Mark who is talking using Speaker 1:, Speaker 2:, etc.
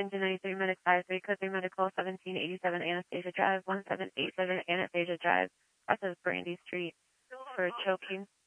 Speaker 1: Engine 93 Medic 53, Code 3 Medical 1787 Anastasia Drive, 1787 Anastasia Drive, process Brandy Street for choking.